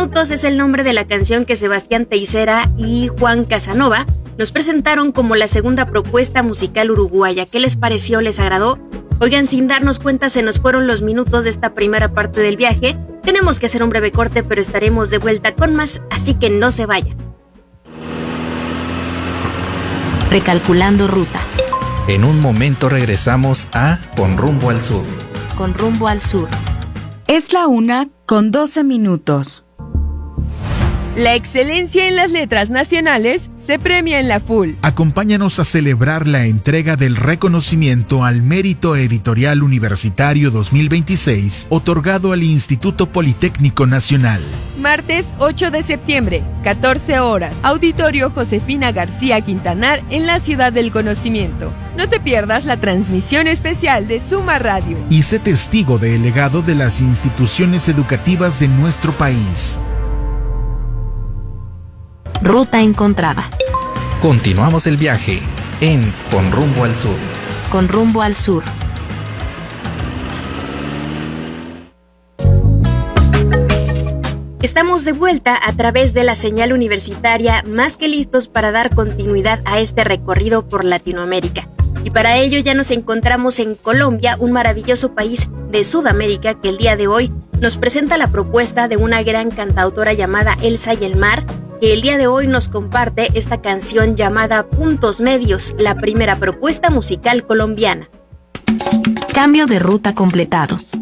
minutos es el nombre de la canción que Sebastián Teissera y Juan Casanova nos presentaron como la segunda propuesta musical uruguaya. ¿Qué les pareció? ¿Les agradó? Oigan, sin darnos cuenta se nos fueron los minutos de esta primera parte del viaje. Tenemos que hacer un breve corte, pero estaremos de vuelta con más, así que no se vayan. Recalculando ruta. En un momento regresamos a Con Rumbo al Sur. Con rumbo al sur. Es la 1:12. La excelencia en las letras nacionales se premia en la FUL. Acompáñanos a celebrar la entrega del reconocimiento al Mérito Editorial Universitario 2026, otorgado al Instituto Politécnico Nacional. Martes 8 de septiembre, 14 horas, Auditorio Josefina García Quintanar en la Ciudad del Conocimiento. No te pierdas la transmisión especial de Suma Radio. Y sé testigo del legado de las instituciones educativas de nuestro país. Ruta encontrada. Continuamos el viaje en Con Rumbo al Sur. Con rumbo al sur. Estamos de vuelta a través de la señal universitaria, más que listos para dar continuidad a este recorrido por Latinoamérica. Y para ello ya nos encontramos en Colombia, un maravilloso país de Sudamérica que el día de hoy nos presenta la propuesta de una gran cantautora llamada Elsa y el Mar, que el día de hoy nos comparte esta canción llamada Puntos Medios, la primera propuesta musical colombiana. Cambio de ruta completado.